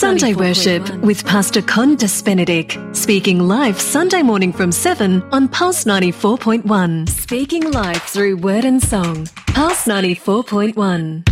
Sunday Worship with Pastor Condas Benedict, speaking live Sunday morning from 7 on Pulse 94.1. Speaking live through word and song. Pulse 94.1.